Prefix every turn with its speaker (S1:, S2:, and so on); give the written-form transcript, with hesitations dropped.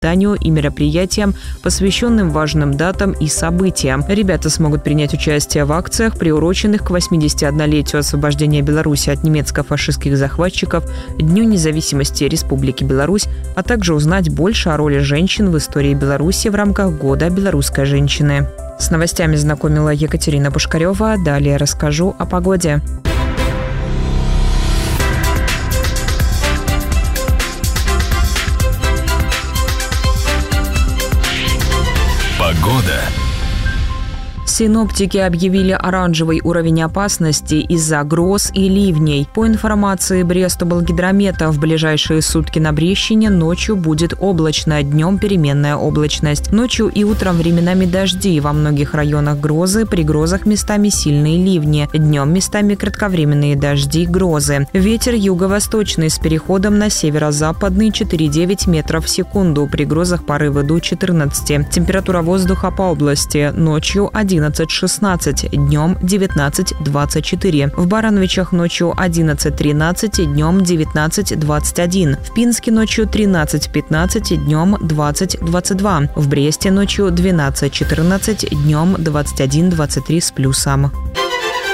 S1: питанию и мероприятиям, посвященным важным датам и событиям. Ребята смогут принять участие в акциях, приуроченных к 81-летию освобождения Беларуси от немецко-фашистских захватчиков, Дню независимости Республики Беларусь, а также узнать больше о роли женщин в истории Беларуси в рамках Года белорусской женщины. С новостями знакомила Екатерина Пушкарева. Далее расскажу о погоде.
S2: Погода.
S1: Синоптики объявили оранжевый уровень опасности из-за гроз и ливней. По информации Брест-Облгидромета, в ближайшие сутки на Брещине ночью будет облачно, днем переменная облачность. Ночью и утром временами дожди, во многих районах грозы, при грозах местами сильные ливни. Днем местами кратковременные дожди, грозы. Ветер юго-восточный с переходом на северо-западный 4,9 метров в секунду, при грозах порывы до 14. Температура воздуха по области: ночью 11-16, днем 19-24. В Барановичах ночью 11-13, днем 19-21. В Пинске ночью 13-15, днем 20-22. В Бресте ночью 12-14, днем 21-23 с плюсом.